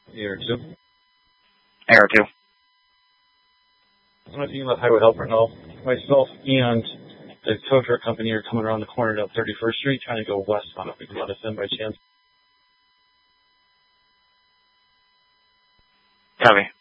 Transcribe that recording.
Air 2. Air 2. I'm not dealing with highway help right now. Myself and the tow truck company are coming around the corner to 31st Street trying to go west on it. If you can let us in by chance. Copy.